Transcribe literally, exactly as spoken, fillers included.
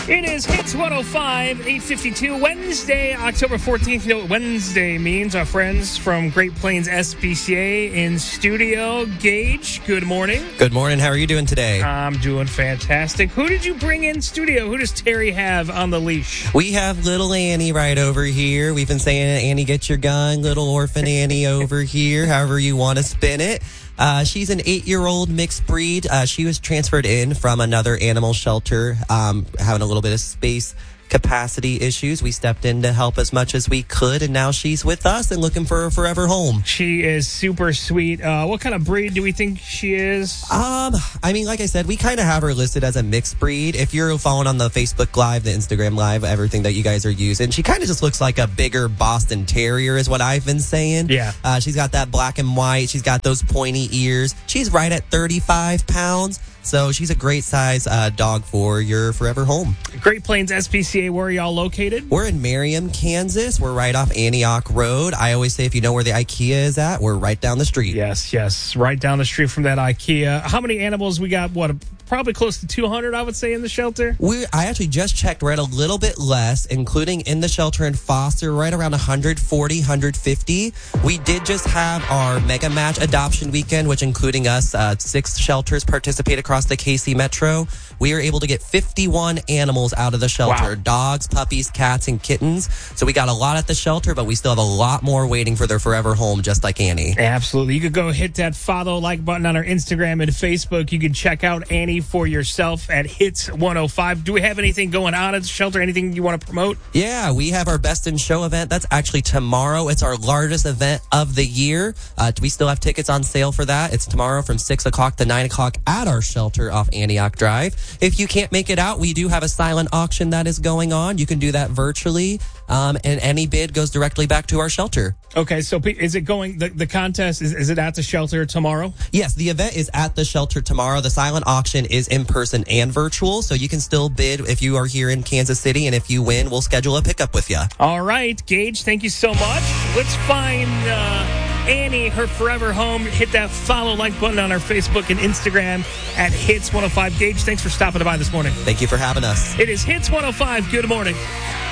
It is Hits one oh five, eight fifty-two, Wednesday, October fourteenth. You know what Wednesday means? Our friends from Great Plains S P C A in studio. Gage, good morning. Good morning. How are you doing today? I'm doing fantastic. Who did you bring in studio? Who does Terry have on the leash? We have little Annie right over here. We've been saying, Annie, get your gun. Little orphan Annie over here, however you want to spin it. Uh, she's an eight-year-old mixed breed. Uh, she was transferred in from another animal shelter, um, having a little bit of space capacity issues. We stepped in to help as much as we could, and now she's with us and looking for a forever home. She is super sweet. Uh, what kind of breed do we think she is? Um, I mean, like I said, we kind of have her listed as a mixed breed. If you're following on the Facebook Live, the Instagram Live, everything that you guys are using, she kind of just looks like a bigger Boston Terrier is what I've been saying. Yeah. Uh, she's got that black and white. She's got those pointy ears. She's right at thirty-five pounds. So she's a great size uh, dog for your forever home. Great Plains S P C A, where are y'all located? We're in Merriam, Kansas. We're right off Antioch Road. I always say if you know where the IKEA is at, we're right down the street. Yes, yes, right down the street from that IKEA. How many animals we got? What, probably close to two hundred, I would say, in the shelter? We I actually just checked. We're at a little bit less, including in the shelter in Foster, right around one forty, one fifty. We did just have our Mega Match adoption weekend, which including us, uh, six shelters participate across the K C Metro. We were able to get fifty-one animals out of the shelter. Wow. Dogs, puppies, cats, and kittens. So we got a lot at the shelter, but we still have a lot more waiting for their forever home, just like Annie. Absolutely. You could go hit that follow, like button on our Instagram and Facebook. You can check out Annie for yourself at Hits one oh five. Do we have anything going on at the shelter? Anything you want to promote? Yeah, we have our Best in Show event. That's actually tomorrow. It's our largest event of the year. Uh, we still have tickets on sale for that. It's tomorrow from six o'clock to nine o'clock at our shelter off Antioch Drive. If you can't make it out, we do have a silent auction that is going on. You can do that virtually, um, and any bid goes directly back to our shelter. Okay, so is it going, the, the contest, is, is it at the shelter tomorrow? Yes, the event is at the shelter tomorrow. The silent auction is in person and virtual, so you can still bid if you are here in Kansas City, and if you win, we'll schedule a pickup with you. All right, Gage, thank you so much. Let's find uh, Annie, her forever home. Hit that follow, like button on our Facebook and Instagram at Hits one oh five. Gage, thanks for stopping by this morning. Thank you for having us. It is Hits one oh five. Good morning.